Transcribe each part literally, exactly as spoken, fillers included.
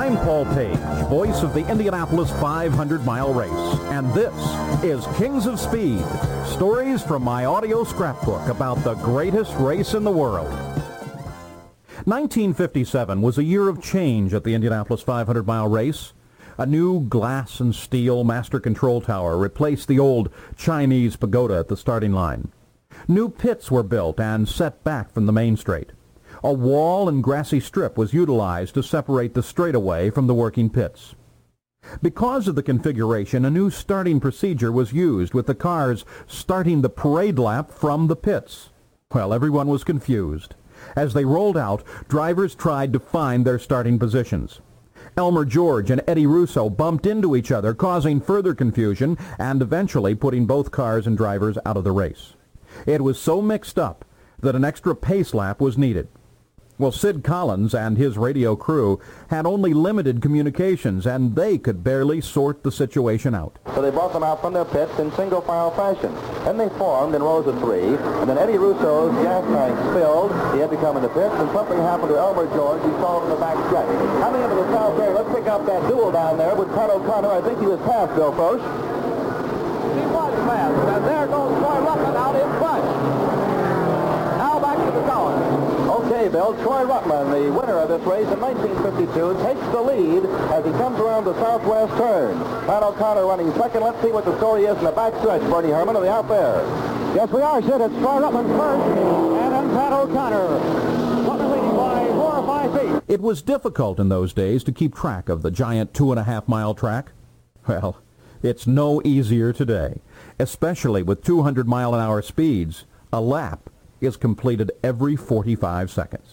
I'm Paul Page, voice of the Indianapolis five hundred mile race, and this is Kings of Speed, stories from my audio scrapbook about the greatest race in the world. nineteen fifty-seven was a year of change at the Indianapolis five hundred mile race. A new glass and steel master control tower replaced the old Chinese pagoda at the starting line. New pits were built and set back from the main straight. A wall and grassy strip was utilized to separate the straightaway from the working pits. Because of the configuration, a new starting procedure was used, with the cars starting the parade lap from the pits. Well, everyone was confused. As they rolled out, drivers tried to find their starting positions. Elmer George and Eddie Russo bumped into each other, causing further confusion and eventually putting both cars and drivers out of the race. It was so mixed up that an extra pace lap was needed. Well, Sid Collins and his radio crew had only limited communications, and they could barely sort the situation out. So they brought them out from their pits in single-file fashion. Then they formed in rows of three, and then Eddie Russo's gas tank spilled. He had to come in the pits, and something happened to Elmer George. He saw him in the back stretch. Coming into the south there, let's pick up that duel down there with Pat O'Connor. I think he was past Bill Frost. He was past, and there goes Troy Ruttman out in front. Now back to the tower. Okay, Bill, Troy Ruttman, the winner of this race in nineteen fifty-two, takes the lead as he comes around the southwest turn. Pat O'Connor running second. Let's see what the story is in the backstretch, Bernie Herman. Are they out there? Yes, we are, Sid. It's Troy Ruttman first, and then Pat O'Connor. Ruttman leading by four or five feet. It was difficult in those days to keep track of the giant two-and-a-half-mile track. Well, it's no easier today, especially with two hundred mile an hour speeds. A lap is completed every forty-five seconds.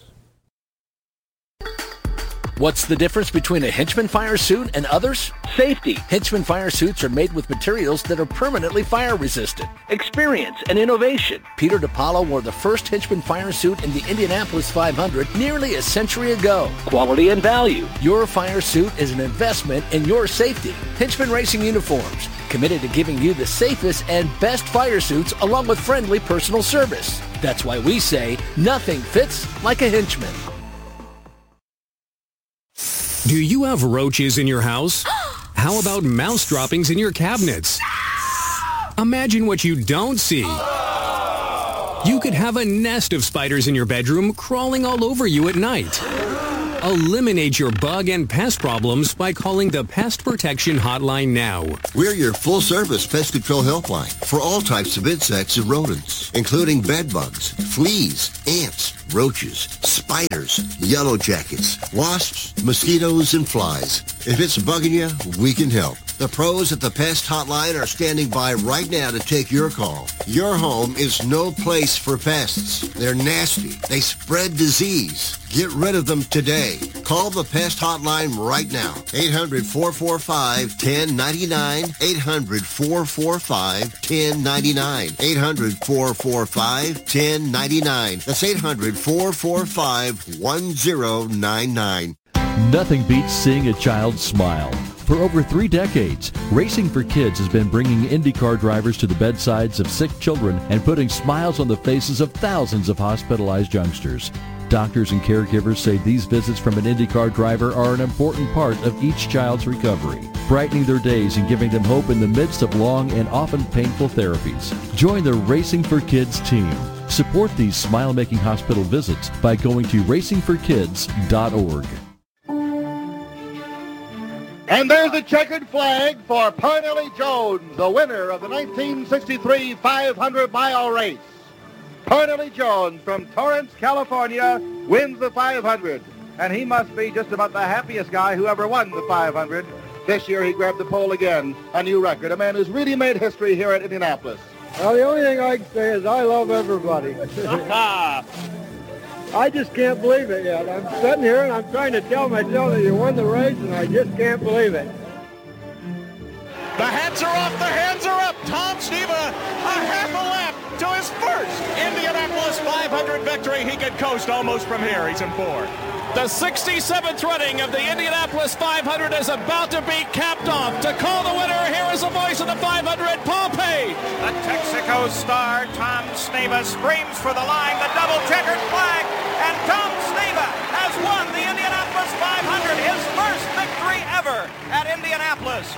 What's the difference between a Hinchman fire suit and others? Safety. Hinchman fire suits are made with materials that are permanently fire resistant. Experience and innovation. Peter DePaulo wore the first Hinchman fire suit in the Indianapolis five hundred nearly a century ago. Quality and value. Your fire suit is an investment in your safety. Hinchman Racing Uniforms, committed to giving you the safest and best fire suits along with friendly personal service. That's why we say nothing fits like a Hinchman. Do you have roaches in your house? How about mouse droppings in your cabinets? Imagine what you don't see. You could have a nest of spiders in your bedroom crawling all over you at night. Eliminate your bug and pest problems by calling the Pest Protection Hotline now. We're your full-service pest control helpline for all types of insects and rodents, including bed bugs, fleas, ants, roaches, spiders, yellow jackets, wasps, mosquitoes, and flies. If it's bugging you, we can help. The pros at the Pest Hotline are standing by right now to take your call. Your home is no place for pests. They're nasty. They spread disease. Get rid of them today. Call the Pest Hotline right now. eight hundred, four four five, one zero nine nine. eight hundred, four four five, one zero nine nine. eight hundred, four four five, one zero nine nine. That's eight hundred, four four five, one zero nine nine. Nothing beats seeing a child smile. For over three decades, Racing for Kids has been bringing IndyCar drivers to the bedsides of sick children and putting smiles on the faces of thousands of hospitalized youngsters. Doctors and caregivers say these visits from an IndyCar driver are an important part of each child's recovery, brightening their days and giving them hope in the midst of long and often painful therapies. Join the Racing for Kids team. Support these smile-making hospital visits by going to racing for kids dot org. And there's the checkered flag for Parnelly Jones, the winner of the nineteen sixty-three five hundred mile race. Parnelly Jones from Torrance, California, wins the five hundred. And he must be just about the happiest guy who ever won the five hundred. This year he grabbed the pole again, a new record, a man who's really made history here at Indianapolis. Well, the only thing I can say is I love everybody. I just can't believe it yet. I'm sitting here and I'm trying to tell myself that you won the race, and I just can't believe it. The hats are off, the hands are up. Tom Sneva, a half a lap to his first Indianapolis five hundred victory. He could coast almost from here. He's in fourth. The sixty-seventh running of the Indianapolis five hundred is about to be capped off. To call the winner, here is the voice of the five hundred, Paul Page. The Texaco star, Tom Sneva, screams for the line, the double checkered flag, and Tom Sneva has won the Indianapolis five hundred, his first victory Indianapolis.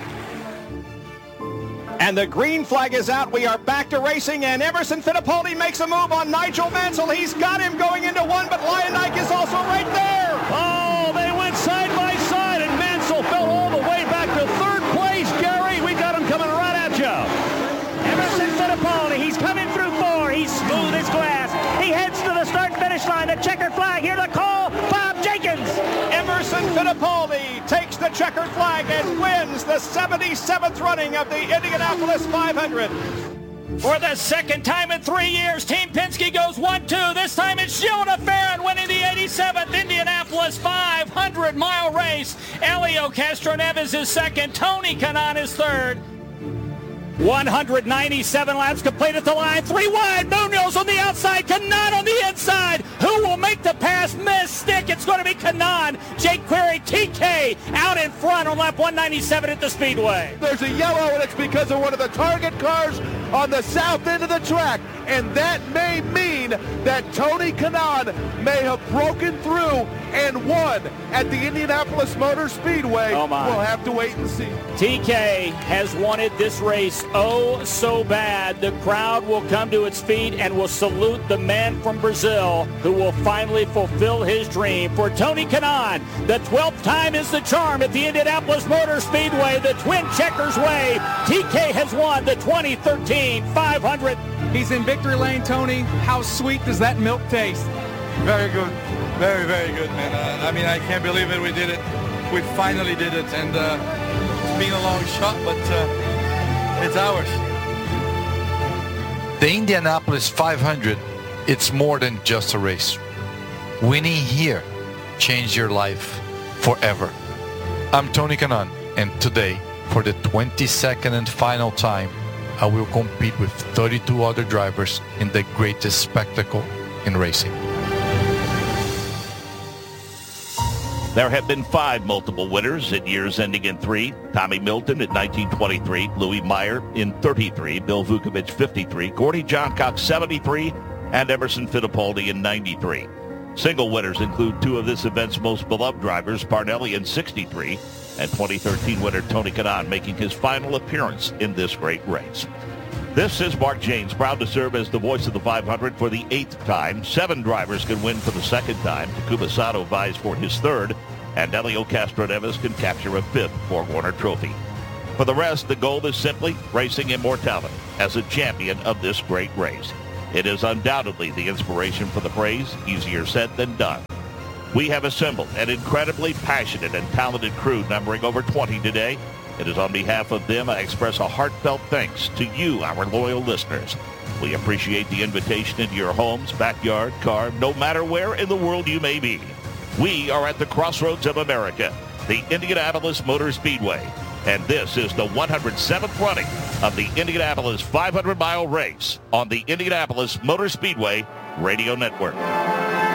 And the green flag is out. We are back to racing, and Emerson Fittipaldi makes a move on Nigel Mansell. He's got him going into one, but Leonike is also right there. Oh, they went side by side, and Mansell fell all the way back to third place. Gary, we got him coming right at you. Emerson Fittipaldi, he's coming through four. He's smooth as glass. He heads to the start-finish line. The checkered flag. Here the call. Bob Jenkins. Emerson Fittipaldi takes the checkered flag and wins the seventy-seventh running of the Indianapolis five hundred. For the second time in three years, Team Penske goes one two. This time it's Jonah Farron winning the eighty-seventh Indianapolis five hundred mile race. Elio Castroneves is second. Tony Kanaan is third. one hundred ninety-seven laps complete at the line. Three wide. Munoz on the outside. Kanaan on the inside. Who will make the pass? Miss stick. It's going to be Kanaan. Jake Query, T K out in front on lap one ninety-seven at the Speedway. There's a yellow, and it's because of one of the target cars on the south end of the track. And that may mean that Tony Kanaan may have broken through and won at the Indianapolis Motor Speedway. Oh my. We'll have to wait and see. T K has wanted this race oh so bad. The crowd will come to its feet and will salute the man from Brazil who will finally fulfill his dream. For Tony Kanaan, the twelfth time is the charm at the Indianapolis Motor Speedway, the Twin Checkers way. T K has won the twenty thirteen five hundred. He's in victory lane, Tony. How sweet does that milk taste? Very good. Very, very good, man. Uh, I mean, I can't believe it. We did it. We finally did it. And uh, it's been a long shot, but uh, it's ours. The Indianapolis five hundred, it's more than just a race. Winning here changed your life forever. I'm Tony Kanaan, and today, for the twenty-second and final time, I will compete with thirty-two other drivers in the greatest spectacle in racing. There have been five multiple winners in years ending in three. Tommy Milton in nineteen twenty-three, Louis Meyer in thirty-three, Bill Vukovich fifty-three, Gordie Johncock seventy-three, and Emerson Fittipaldi in ninety-three. Single winners include two of this event's most beloved drivers, Parnelli in sixty-three, and twenty thirteen winner Tony Kanaan making his final appearance in this great race. This is Mark Jaynes, proud to serve as the voice of the five hundred for the eighth time. Seven drivers can win for the second time. Takuma Sato vies for his third, and Elio Castroneves can capture a fifth Borg-Warner trophy. For the rest, the goal is simply racing immortality as a champion of this great race. It is undoubtedly the inspiration for the phrase, easier said than done. We have assembled an incredibly passionate and talented crew numbering over twenty today. It is on behalf of them I express a heartfelt thanks to you, our loyal listeners. We appreciate the invitation into your homes, backyard, car, no matter where in the world you may be. We are at the crossroads of America, the Indianapolis Motor Speedway, and this is the one hundred seventh running of the Indianapolis five hundred mile race on the Indianapolis Motor Speedway Radio Network.